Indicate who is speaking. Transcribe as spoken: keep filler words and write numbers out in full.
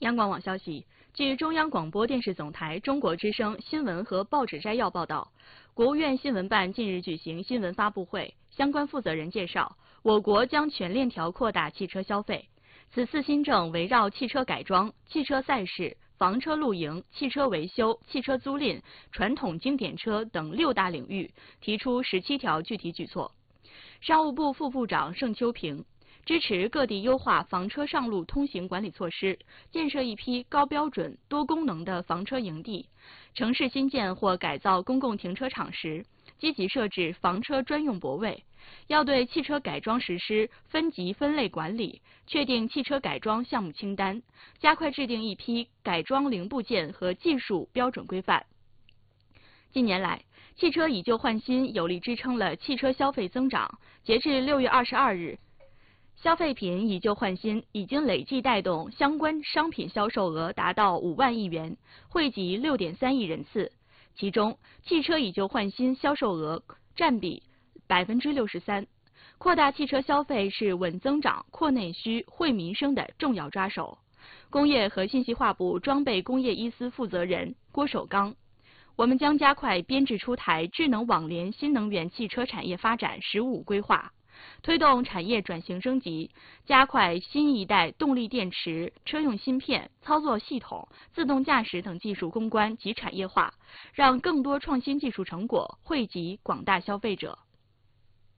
Speaker 1: 央广网消息，据中央广播电视总台中国之声新闻和报纸摘要报道，国务院新闻办近日举行新闻发布会，相关负责人介绍，我国将全链条扩大汽车消费。此次新政围绕汽车改装、汽车赛事、房车露营、汽车维修、汽车租赁、传统经典车等六大领域，提出十七条具体举措。商务部副部长盛秋平支持各地优化房车上路通行管理措施，建设一批高标准、多功能的房车营地。城市新建或改造公共停车场时，积极设置房车专用泊位。要对汽车改装实施分级分类管理，确定汽车改装项目清单，加快制定一批改装零部件和技术标准规范。近年来，汽车以旧换新有力支撑了汽车消费增长。截至六月二十二日，消费品以旧换新已经累计带动相关商品销售额达到五万亿元，惠及六点三亿人次。其中，汽车以旧换新销售额占比百分之六十三。扩大汽车消费是稳增长、扩内需、惠民生的重要抓手。工业和信息化部装备工业一司负责人郭守刚，我们将加快编制出台智能网联新能源汽车产业发展“十五”规划，推动产业转型升级，加快新一代动力电池、车用芯片、操作系统、自动驾驶等技术攻关及产业化，让更多创新技术成果惠及广大消费者。